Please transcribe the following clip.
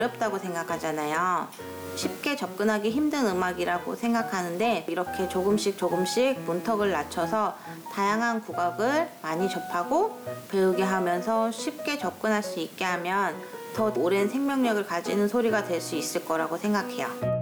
어렵다고 생각하잖아요. 쉽게 접근하기 힘든 음악이라고 생각하는데 이렇게 조금씩 문턱을 낮춰서 다양한 국악을 많이 접하고 배우게 하면서 쉽게 접근할 수 있게 하면 더 오랜 생명력을 가지는 소리가 될 수 있을 거라고 생각해요.